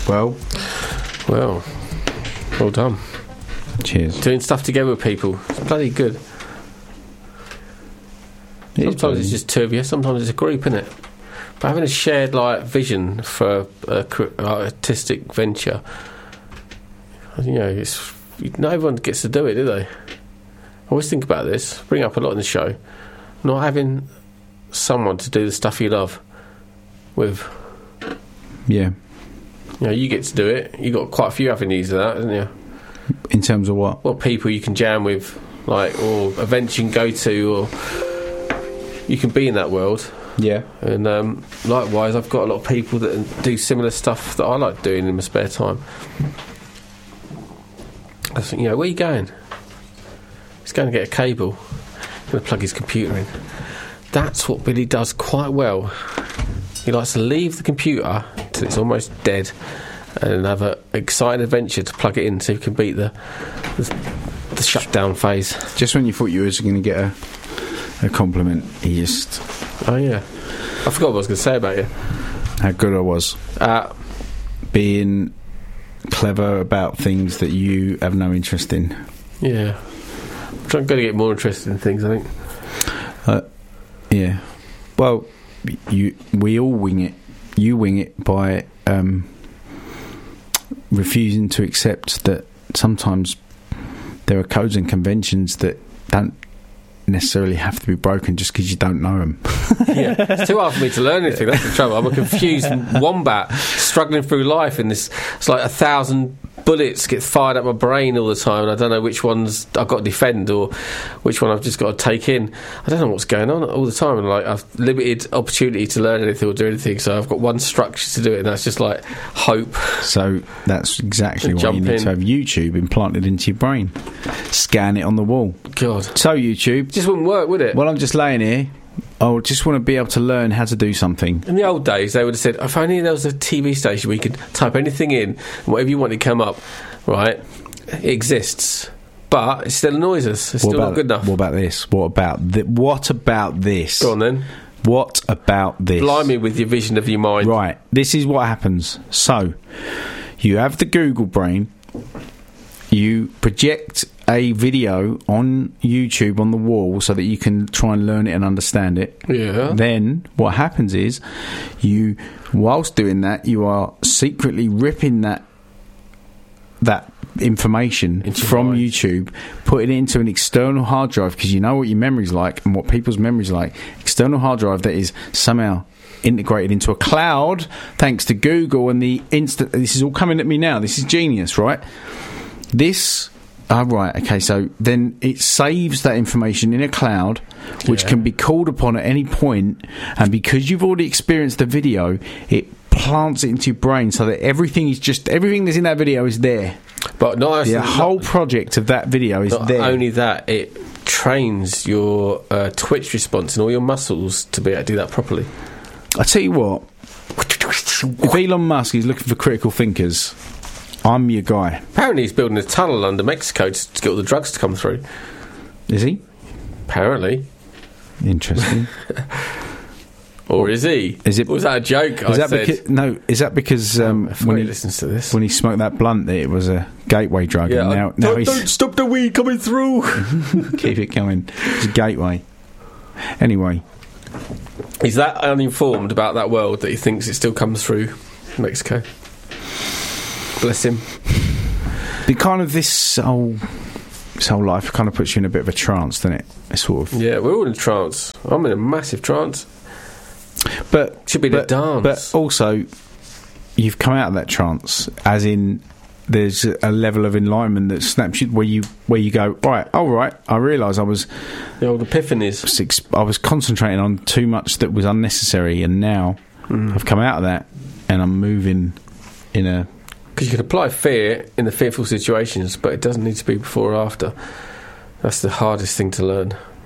Well done. Cheers. Doing stuff together with people. It's bloody good. Sometimes it's just two of you, sometimes it's a group, isn't it? But having a shared vision for artistic venture, it's not everyone gets to do it, do they? I always think about this, bring it up a lot in the show, not having someone to do the stuff you love with. Yeah. You get to do it. You got quite a few avenues of that, haven't you? In terms of what? Well, people you can jam with, or events you can go to, or you can be in that world. Yeah. And likewise, I've got a lot of people that do similar stuff that I like doing in my spare time. I think, where are you going? He's going to get a cable. He's going to plug his computer in. That's what Billy does quite well. He likes to leave the computer till it's almost dead and have an exciting adventure to plug it in so he can beat the shutdown phase. Just when you thought you were going to get a compliment, he just... Oh, yeah. I forgot what I was going to say about you. How good I was. Being clever about things that you have no interest in. Yeah. I'm trying to get more interested in things, I think. Yeah. Well, we all wing it. You wing it by refusing to accept that sometimes there are codes and conventions that don't necessarily have to be broken just because you don't know them. Yeah, it's too hard for me to learn anything. That's the trouble. I'm a confused wombat struggling through life in this. It's like 1,000 bullets get fired at my brain all the time, and I don't know which ones I've got to defend or which one I've just got to take in. I don't know what's going on all the time, and I've limited opportunity to learn anything or do anything, so I've got one structure to do it, and that's just hope. So that's exactly why you need to have YouTube implanted into your brain. Scan it on the wall. God. So YouTube, just wouldn't work, would it? Well, I'm just laying here. I just want to be able to learn how to do something. In the old days, they would have said, if only there was a TV station where you could type anything in, and whatever you want to come up, right? It exists. But it still annoys us. It's still not good enough. What about this? What about this? Go on, then. What about this? Blimey with your vision of your mind. Right. This is what happens. So, you have the Google brain. You project a video on YouTube on the wall so that you can try and learn it and understand it. Yeah. Then what happens is whilst doing that, you are secretly ripping that information from YouTube, putting it into an external hard drive, because you know what your memory's like and what people's memory's like. External hard drive that is somehow integrated into a cloud thanks to Google and the instant. This is all coming at me now. This is genius, right? Right, okay, so then it saves that information in a cloud, which can be called upon at any point, and because you've already experienced the video, it plants it into your brain so that everything that's in that video is there. But the whole project of that video is there. Not only that, it trains your twitch response and all your muscles to be able to do that properly. I tell you what, if Elon Musk is looking for critical thinkers, I'm your guy. Apparently he's building a tunnel under Mexico to get all the drugs to come through. Is he? Apparently. Interesting. Or is he? Is it? Was that a joke? Is that because when he listens to this, when he smoked that blunt, that it was a gateway drug? Yeah, and now don't stop the weed coming through. Keep it coming. It's a gateway. Anyway, he's that uninformed about that world that he thinks it still comes through Mexico. Bless him. The kind of this whole life kind of puts you in a bit of a trance, doesn't it? It's sort of. Yeah, we're all in a trance. I'm in a massive trance. But should be the dance. But also, you've come out of that trance, as in there's a level of enlightenment that snaps you, where you go, all right. I realise I was the old epiphanies. I was concentrating on too much that was unnecessary, and now I've come out of that, and I'm moving in a. Because you can apply fear in the fearful situations, but it doesn't need to be before or after. That's the hardest thing to learn.